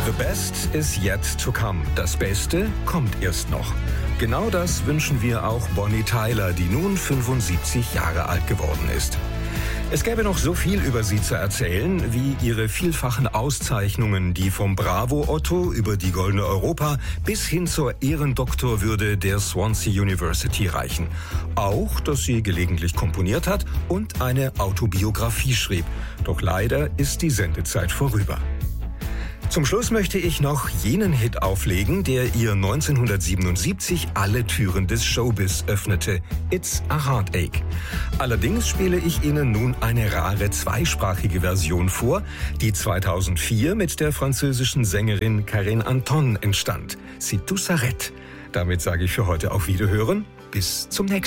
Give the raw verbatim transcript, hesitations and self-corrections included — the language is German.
The best is yet to come. Das Beste kommt erst noch. Genau das wünschen wir auch Bonnie Tyler, die nun fünfundsiebzig Jahre alt geworden ist. Es gäbe noch so viel über sie zu erzählen, wie ihre vielfachen Auszeichnungen, die vom Bravo Otto über die Goldene Europa bis hin zur Ehrendoktorwürde der Swansea University reichen. Auch, dass sie gelegentlich komponiert hat und eine Autobiografie schrieb. Doch leider ist die Sendezeit vorüber. Zum Schluss möchte ich noch jenen Hit auflegen, der ihr neunzehnhundertsiebenundsiebzig alle Türen des Showbiz öffnete. It's a Heartache. Allerdings spiele ich Ihnen nun eine rare zweisprachige Version vor, die zweitausendvier mit der französischen Sängerin Karine Anton entstand. Si tu s'arrêtes. Damit sage ich für heute auf Wiederhören. Bis zum nächsten Mal.